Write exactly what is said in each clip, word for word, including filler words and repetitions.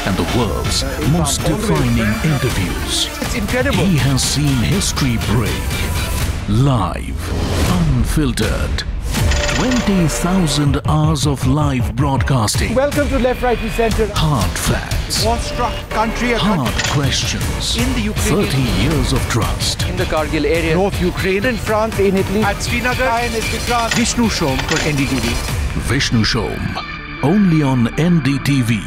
and the world's most defining interviews. It's incredible. He has seen history break. Live, unfiltered. twenty thousand hours of live broadcasting. Welcome to Left, Right and Centre. Hard facts. War-struck country. Hard questions. In the Ukraine. thirty years of trust. In the Kargil area. North Ukraine. In France. In Italy. At Srinagar. I is Vikrant. Vishnu Shom for N D T V. Vishnu Shom. Only on N D T V.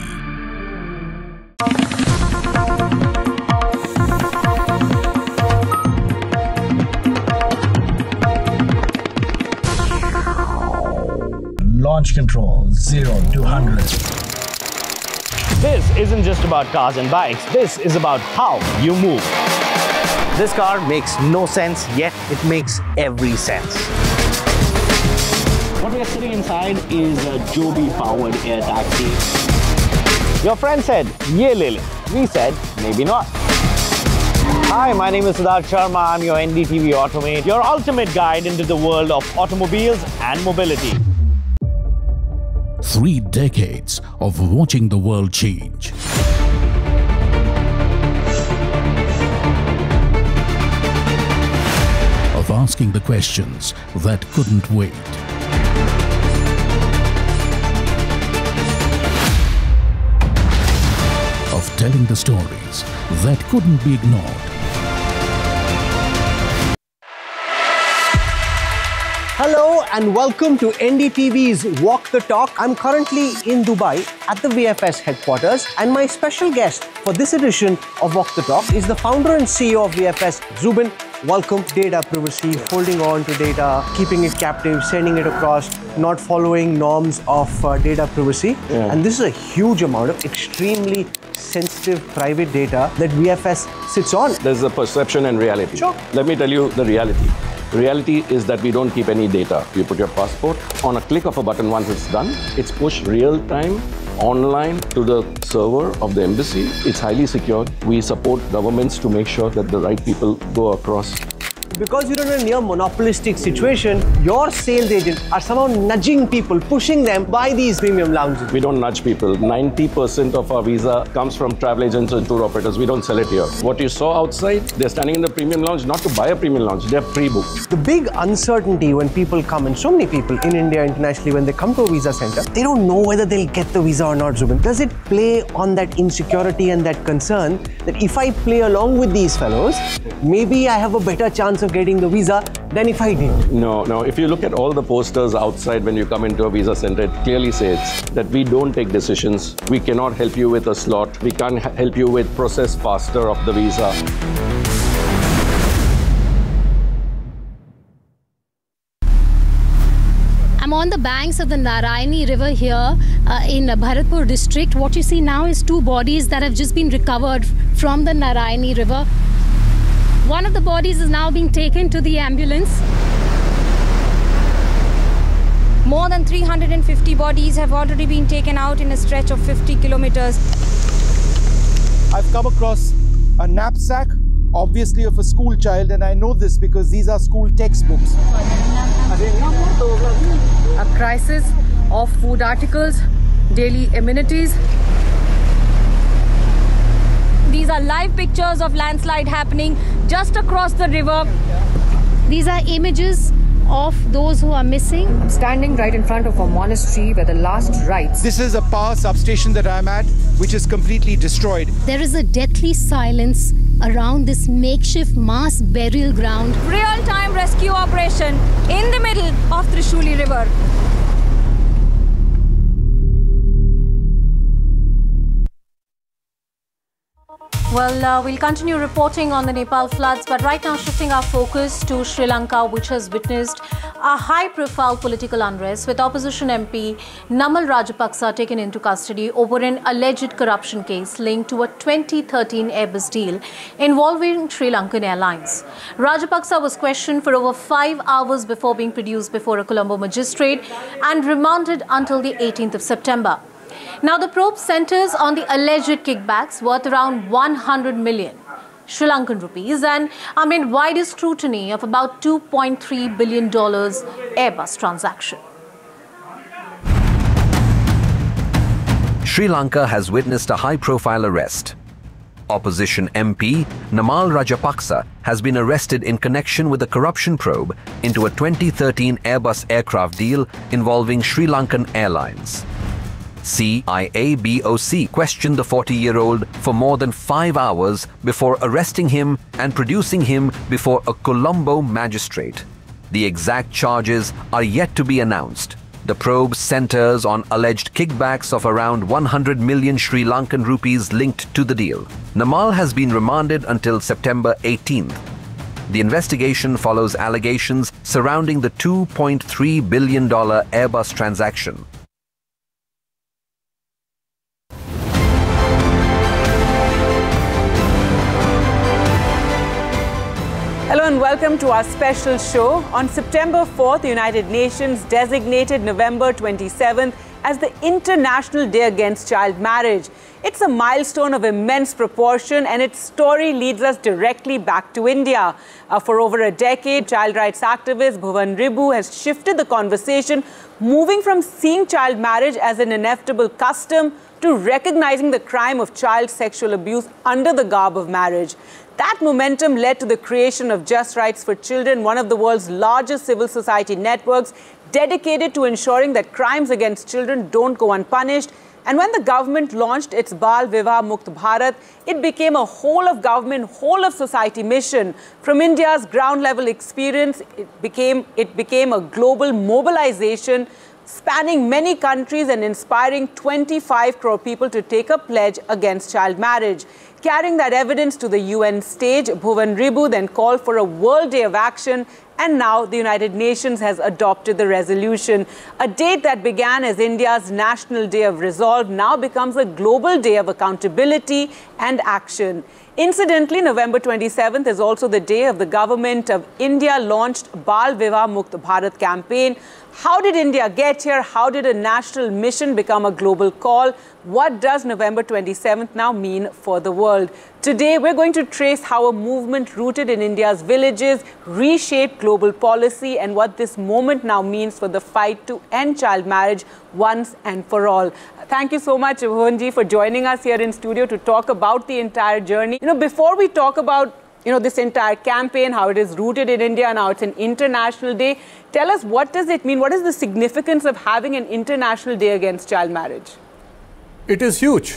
Launch control, zero to one hundred. This isn't just about cars and bikes. This is about how you move. This car makes no sense, yet it makes every sense. What we are sitting inside is a Joby-powered air taxi. Your friend said, "Ye le le." We said, maybe not. Hi, my name is Siddharth Sharma. I'm your N D T V Automate, your ultimate guide into the world of automobiles and mobility. Three decades of watching the world change. Of asking the questions that couldn't wait. Of telling the stories that couldn't be ignored. Hello and welcome to N D T V's Walk the Talk. I'm currently in Dubai at the V F S headquarters, and my special guest for this edition of Walk the Talk is the founder and C E O of V F S, Zubin. Welcome. Data privacy, holding on to data, keeping it captive, sending it across, not following norms of uh, data privacy. Yeah. And this is a huge amount of extremely sensitive private data that V F S sits on. There's a perception and reality. Sure. Let me tell you the reality. Reality is that we don't keep any data. You put your passport, on a click of a button, once it's done, it's pushed real time, online to the server of the embassy. It's highly secured. We support governments to make sure that the right people go across. Because you're in a near monopolistic situation, your sales agents are somehow nudging people, pushing them by these premium lounges. We don't nudge people. ninety percent of our visa comes from travel agents and tour operators. We don't sell it here. What you saw outside, they're standing in the premium lounge not to buy a premium lounge. They're pre-booked. The big uncertainty when people come, and so many people in India, internationally, when they come to a visa center, they don't know whether they'll get the visa or not, Zubin. Does it play on that insecurity and that concern that if I play along with these fellows, maybe I have a better chance of getting the visa than if I did? No, no. If you look at all the posters outside when you come into a visa center, it clearly says that we don't take decisions. We cannot help you with a slot. We can't help you with process faster of the visa. I'm on the banks of the Narayani River here uh, in Bharatpur district. What you see now is two bodies that have just been recovered from the Narayani River. One of the bodies is now being taken to the ambulance. More than three hundred fifty bodies have already been taken out in a stretch of fifty kilometers. I've come across a knapsack, obviously of a school child, and I know this because these are school textbooks. A crisis of food articles, daily amenities. These are live pictures of landslide happening just across the river. These are images of those who are missing. Standing right in front of a monastery where the last rites. This is a power substation that I'm at, which is completely destroyed. There is a deathly silence around this makeshift mass burial ground. Real-time rescue operation in the middle of Trishuli River. Well, uh, we'll continue reporting on the Nepal floods, but right now shifting our focus to Sri Lanka, which has witnessed a high-profile political unrest with opposition M P Namal Rajapaksa taken into custody over an alleged corruption case linked to a twenty thirteen Airbus deal involving Sri Lankan Airlines. Rajapaksa was questioned for over five hours before being produced before a Colombo magistrate and remanded until the eighteenth of September. Now, the probe centers on the alleged kickbacks worth around one hundred million Sri Lankan rupees and amid wider scrutiny of about two point three billion dollars Airbus transaction. Sri Lanka has witnessed a high-profile arrest. Opposition M P Namal Rajapaksa has been arrested in connection with a corruption probe into a twenty thirteen Airbus aircraft deal involving Sri Lankan Airlines. C I A B O C questioned the forty-year-old for more than five hours before arresting him and producing him before a Colombo magistrate. The exact charges are yet to be announced. The probe centers on alleged kickbacks of around one hundred million Sri Lankan rupees linked to the deal. Namal has been remanded until September eighteenth. The investigation follows allegations surrounding the two point three billion dollars Airbus transaction. Hello and welcome to our special show. On September fourth, the United Nations designated November twenty-seventh as the International Day Against Child Marriage. It's a milestone of immense proportion, and its story leads us directly back to India. Uh, for over a decade, child rights activist Bhuvan Ribu has shifted the conversation, moving from seeing child marriage as an inevitable custom to recognizing the crime of child sexual abuse under the garb of marriage. That momentum led to the creation of Just Rights for Children, one of the world's largest civil society networks dedicated to ensuring that crimes against children don't go unpunished. And when the government launched its Bal Vivah Mukt Bharat, it became a whole-of-government, whole-of-society mission. From India's ground-level experience, it became, it became a global mobilization spanning many countries and inspiring twenty-five crore people to take a pledge against child marriage. Carrying that evidence to the U N stage, Bhuvan Ribu then called for a World Day of Action, and now the United Nations has adopted the resolution. A date that began as India's National Day of Resolve now becomes a global day of accountability and action. Incidentally, November twenty-seventh is also the day of the Government of India launched Bal Vivah Mukt Bharat campaign. How did India get here? How did a national mission become a global call? What does November twenty-seventh now mean for the world? Today, we're going to trace how a movement rooted in India's villages reshaped global policy and what this moment now means for the fight to end child marriage once and for all. Thank you so much, Bhuvanji, for joining us here in studio to talk about the entire journey. You know, before we talk about you know, this entire campaign, how it is rooted in India and how it's an international day, tell us, what does it mean? What is the significance of having an international day against child marriage? It is huge.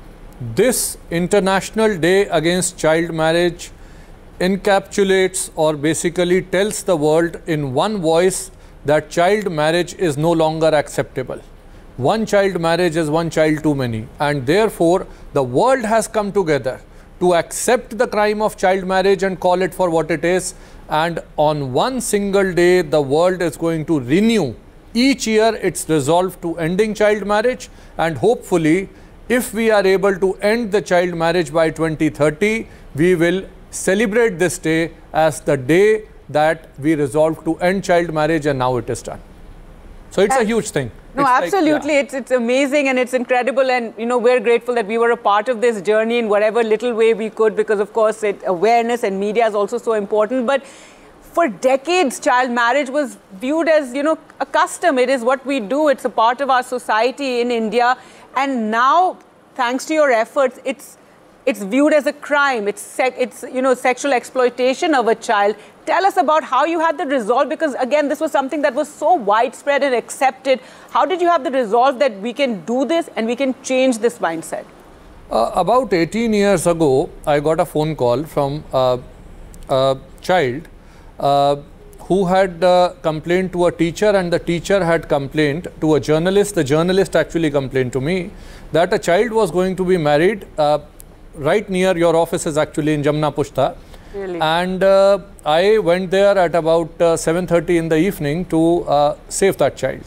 This International Day Against Child Marriage encapsulates or basically tells the world in one voice that child marriage is no longer acceptable. One child marriage is one child too many, and therefore the world has come together to accept the crime of child marriage and call it for what it is. And on one single day, the world is going to renew each year its resolve to ending child marriage. And hopefully, if we are able to end the child marriage by twenty thirty, we will celebrate this day as the day that we resolved to end child marriage, and now it is done. So it's a huge thing. No, it's absolutely. Like, yeah. It's it's amazing and it's incredible, and you know, we're grateful that we were a part of this journey in whatever little way we could, because of course it, awareness and media is also so important. But for decades, child marriage was viewed as, you know, a custom. It is what we do. It's a part of our society in India, and now, thanks to your efforts, it's it's viewed as a crime. It's sec it's you know sexual exploitation of a child. Tell us about how you had the resolve, because again, this was something that was so widespread and accepted. How did you have the resolve that we can do this and we can change this mindset? Uh, about eighteen years ago, I got a phone call from uh, a child uh, who had uh, complained to a teacher, and the teacher had complained to a journalist. The journalist actually complained to me that a child was going to be married uh, right near your office, is actually in Jamna Pushta. Really? And uh, I went there at about uh, seven thirty in the evening to uh, save that child.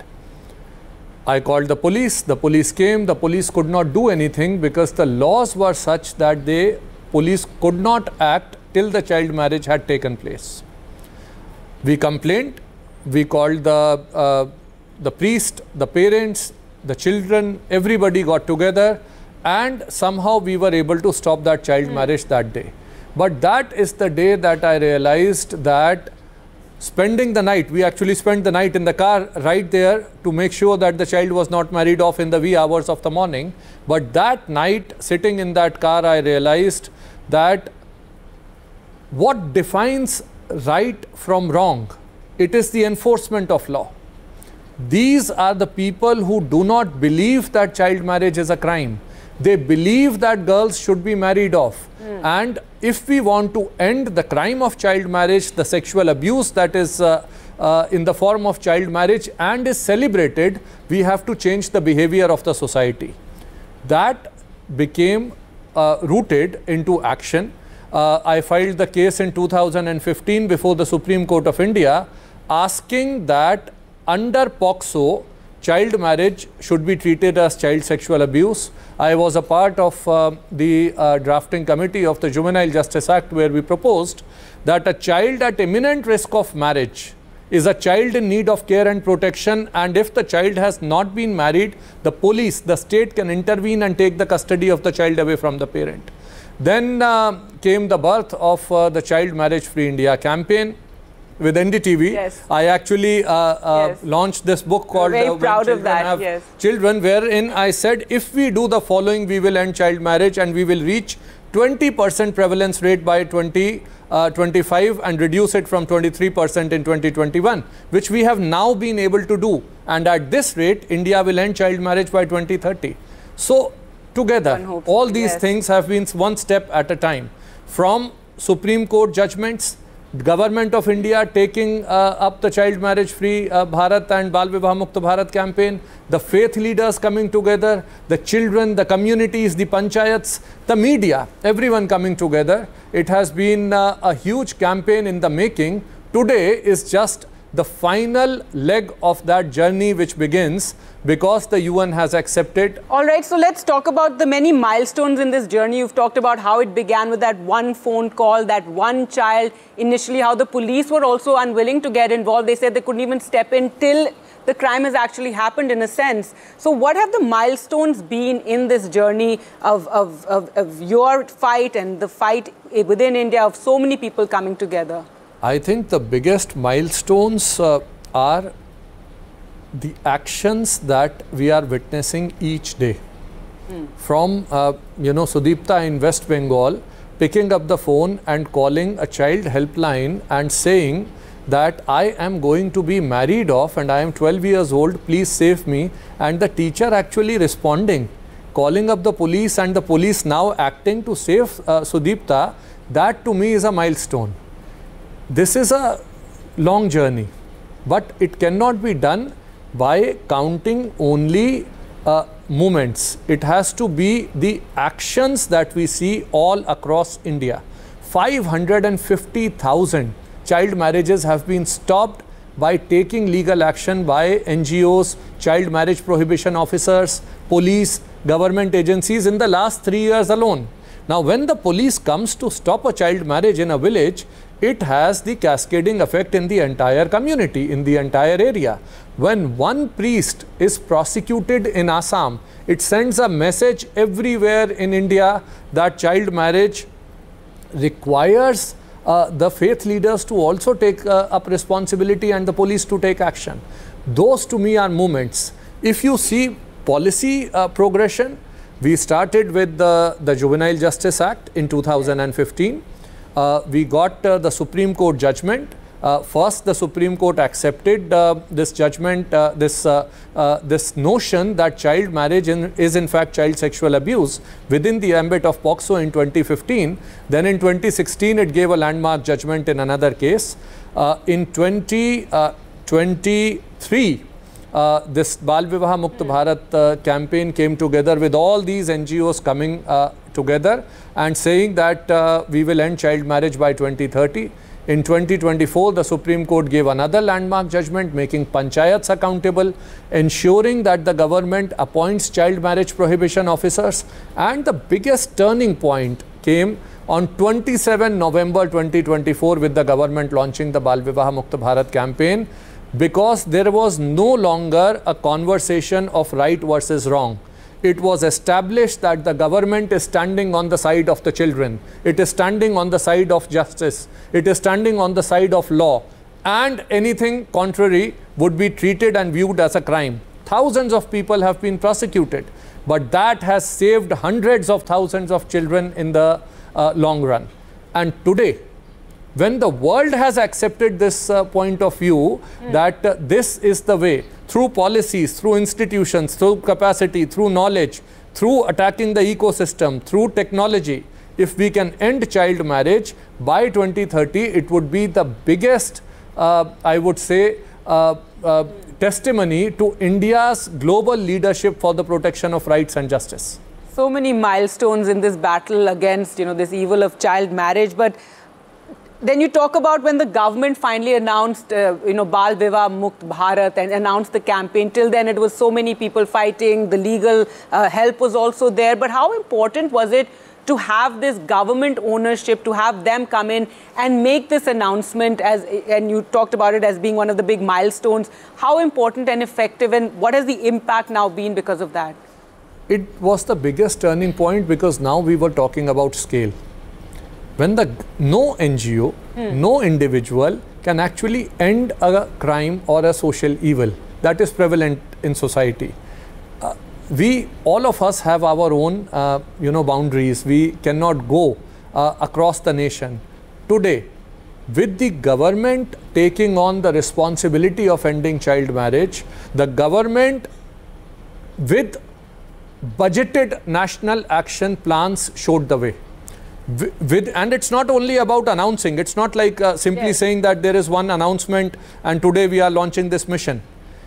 I called the police. The police came. The police could not do anything because the laws were such that the police could not act till the child marriage had taken place. We complained. We called the uh, the priest, the parents, the children. Everybody got together, and somehow we were able to stop that child mm. marriage that day. But that is the day that I realized that spending the night. We actually spent the night in the car right there to make sure that the child was not married off in the wee hours of the morning. But that night, sitting in that car, I realized that what defines right from wrong, it is the enforcement of law. These are the people who do not believe that child marriage is a crime. They believe that girls should be married off. Mm. And if we want to end the crime of child marriage, the sexual abuse that is uh, uh, in the form of child marriage and is celebrated, we have to change the behavior of the society. That became uh, rooted into action. Uh, I filed the case in two thousand fifteen before the Supreme Court of India, asking that under POCSO, child marriage should be treated as child sexual abuse. I was a part of uh, the uh, drafting committee of the Juvenile Justice Act, where we proposed that a child at imminent risk of marriage is a child in need of care and protection, and if the child has not been married, the police, the state can intervene and take the custody of the child away from the parent. Then uh, came the birth of uh, the Child Marriage Free India campaign. With N D T V, yes. I actually uh, uh, yes. launched this book called Very uh, proud When of that, Have yes. Children, wherein I said if we do the following, we will end child marriage and we will reach twenty percent prevalence rate by twenty twenty-five and reduce it from twenty-three percent in twenty twenty-one, which we have now been able to do. And at this rate, India will end child marriage by twenty thirty. So together, all these yes. things have been one step at a time. From Supreme Court judgments, Government of India taking uh, up the Child Marriage Free uh, Bharat and Bal Vivah Mukt Bharat campaign, the faith leaders coming together, the children, the communities, the panchayats, the media, everyone coming together. It has been uh, a huge campaign in the making. Today is just the final leg of that journey which begins because the U N has accepted. All right, so let's talk about the many milestones in this journey. You've talked about how it began with that one phone call, that one child, initially how the police were also unwilling to get involved. They said they couldn't even step in till the crime has actually happened, in a sense. So what have the milestones been in this journey of, of, of, of your fight and the fight within India of so many people coming together? I think the biggest milestones uh, are the actions that we are witnessing each day. Mm. From, uh, you know, Sudipta in West Bengal picking up the phone and calling a child helpline and saying that I am going to be married off and I am twelve years old, please save me. And the teacher actually responding, calling up the police, and the police now acting to save uh, Sudipta. That to me is a milestone. This is a long journey, but it cannot be done by counting only uh, moments. It has to be the actions that we see all across India. five hundred fifty thousand child marriages have been stopped by taking legal action by N G Os, child marriage prohibition officers, police, government agencies in the last three years alone. Now, when the police comes to stop a child marriage in a village, it has the cascading effect in the entire community, in the entire area. When one priest is prosecuted in Assam, it sends a message everywhere in India that child marriage requires uh, the faith leaders to also take uh, up responsibility and the police to take action. Those to me are movements. If you see policy uh, progression, we started with the, the Juvenile Justice Act in two thousand fifteen. Uh, we got uh, the Supreme Court judgment. Uh, first, the Supreme Court accepted uh, this judgment, uh, this, uh, uh, this notion that child marriage in, is in fact child sexual abuse within the ambit of POCSO in twenty fifteen. Then in twenty sixteen, it gave a landmark judgment in another case. Uh, in twenty twenty-three, uh, this Bal Vivah Mukt Bharat uh, campaign came together with all these N G Os coming uh, together and saying that uh, we will end child marriage by twenty thirty. In twenty twenty-four, the Supreme Court gave another landmark judgment making panchayats accountable, ensuring that the government appoints child marriage prohibition officers. And the biggest turning point came on twenty-seventh November twenty twenty-four with the government launching the Bal Vivah Mukt Bharat campaign, because there was no longer a conversation of right versus wrong. It was established that the government is standing on the side of the children. It is standing on the side of justice. It is standing on the side of law. and anything contrary would be treated and viewed as a crime. Thousands of people have been prosecuted, but that has saved hundreds of thousands of children in the uh, long run. And today, when the world has accepted this uh, point of view, mm. that uh, this is the way, through policies, through institutions, through capacity, through knowledge, through attacking the ecosystem, through technology, if we can end child marriage by twenty thirty, it would be the biggest, uh, I would say, uh, uh, testimony to India's global leadership for the protection of rights and justice. So many milestones in this battle against, you know, this evil of child marriage. But then you talk about when the government finally announced, uh, you know, Bal Vivah Mukt Bharat and announced the campaign. Till then, it was so many people fighting. The legal uh, help was also there. But how important was it to have this government ownership, to have them come in and make this announcement, as, and you talked about it as being one of the big milestones. How important and effective, and what has the impact now been because of that? It was the biggest turning point because now we were talking about scale. When the no N G O, hmm. no individual can actually end a crime or a social evil that is prevalent in society. Uh, we, all of us have our own, uh, you know, boundaries. We cannot go uh, across the nation. Today, with the government taking on the responsibility of ending child marriage, the government with budgeted national action plans showed the way. With, and it's not only about announcing, it's not like uh, simply yes. saying that there is one announcement and today we are launching this mission.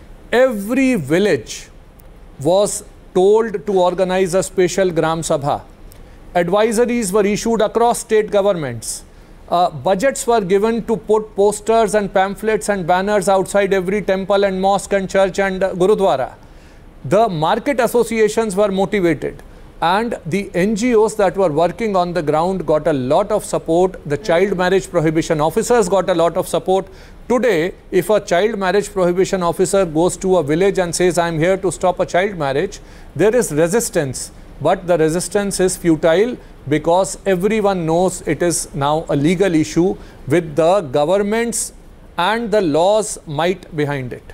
Every village was told to organize a special Gram Sabha. Advisories were issued across state governments. Uh, budgets were given to put posters and pamphlets and banners outside every temple and mosque and church and uh, Gurudwara. The market associations were motivated. And the N G Os that were working on the ground got a lot of support. The child marriage prohibition officers got a lot of support. Today, if a child marriage prohibition officer goes to a village and says, I'm here to stop a child marriage, there is resistance. But the resistance is futile because everyone knows it is now a legal issue with the government's and the law's might behind it.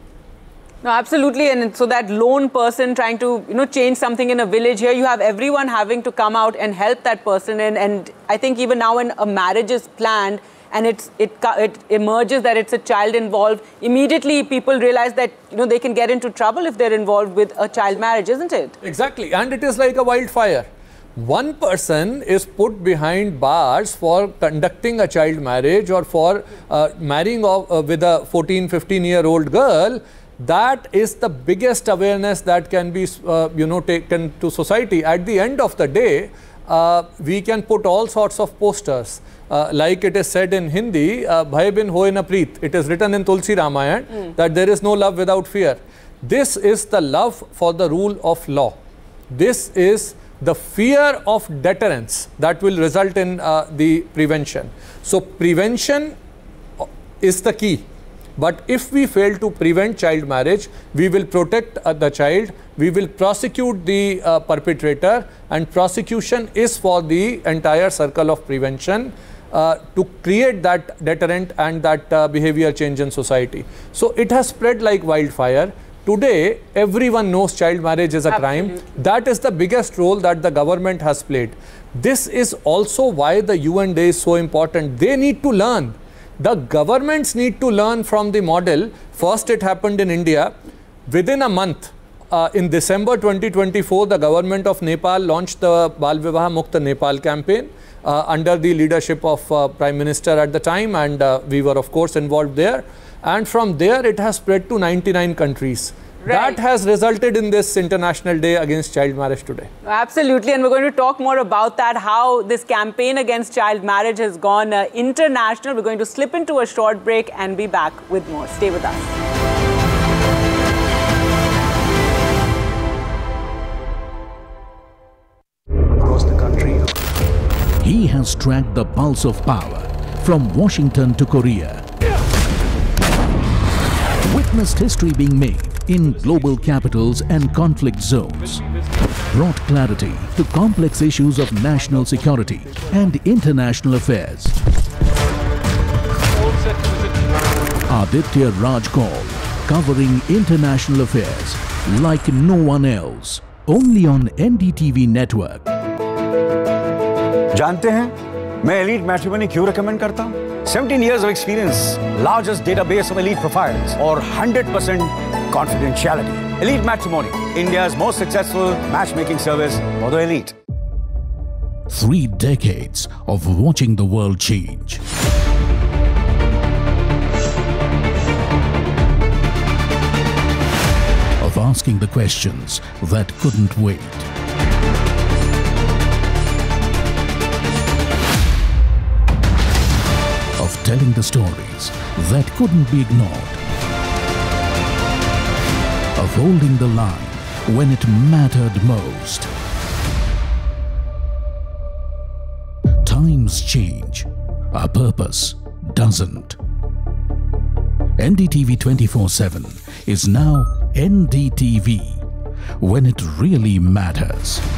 No, absolutely. And so that lone person trying to, you know, change something in a village, here you have everyone having to come out and help that person. And, and I think even now when a marriage is planned and it's, it, it emerges that it's a child involved, immediately people realize that, you know, they can get into trouble if they're involved with a child marriage, isn't it? Exactly. And it is like a wildfire. One person is put behind bars for conducting a child marriage or for uh, marrying uh, with a fourteen, fifteen year old girl. That is the biggest awareness that can be, uh, you know, taken to society. At the end of the day, uh, we can put all sorts of posters. Uh, like it is said in Hindi, Bhai bin hoye na preet. It is written in Tulsi Ramayana mm. that there is no love without fear. This is the love for the rule of law. This is the fear of deterrence that will result in uh, the prevention. So prevention is the key. But if we fail to prevent child marriage, we will protect uh, the child, we will prosecute the uh, perpetrator, and prosecution is for the entire circle of prevention uh, to create that deterrent and that uh, behavior change in society. So it has spread like wildfire. Today, everyone knows child marriage is a Absolutely. crime. That is the biggest role that the government has played. This is also why the U N Day is so important. They need to learn. The governments need to learn from the model. First, it happened in India. Within a month, uh, in December twenty twenty-four, the government of Nepal launched the Bal Vivah Mukt Nepal campaign uh, under the leadership of uh, Prime Minister at the time, and uh, we were, of course, involved there. And from there, it has spread to ninety-nine countries. Right. That has resulted in this International Day Against Child Marriage today. Absolutely, and we're going to talk more about that, how this campaign against child marriage has gone uh, international. We're going to slip into a short break and be back with more. Stay with us. Across the country, he has tracked the pulse of power from Washington to Korea. Witnessed history being made in global capitals and conflict zones, brought clarity to complex issues of national security and international affairs. Aditya Raj Kaul, covering international affairs like no one else. Only on N D T V network. जानते हैं मैं Elite Matrimony क्यों recommend करता हूँ? seventeen years of experience, largest database of elite profiles, और one hundred percent confidentiality. Elite Matrimony, India's most successful matchmaking service for the elite. Three decades of watching the world change. Of asking the questions that couldn't wait. Of telling the stories that couldn't be ignored. Of holding the line when it mattered most. Times change, our purpose doesn't. N D T V twenty-four seven is now N D T V, when it really matters.